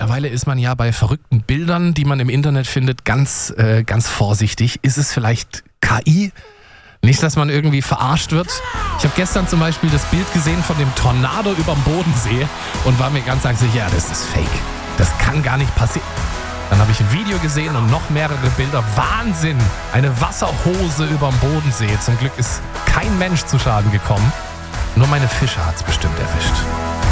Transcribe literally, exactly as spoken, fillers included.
mittlerweile ist man ja bei verrückten Bildern, die man im Internet findet, ganz, äh, ganz vorsichtig. Ist es vielleicht K I? Nicht, dass man irgendwie verarscht wird. Ich habe gestern zum Beispiel das Bild gesehen von dem Tornado überm Bodensee und war mir ganz sicher, ja, das ist fake. Das kann gar nicht passieren. Dann habe ich ein Video gesehen und noch mehrere Bilder. Wahnsinn! Eine Wasserhose überm Bodensee. Zum Glück ist kein Mensch zu Schaden gekommen. Nur meine Fische hat es bestimmt erwischt.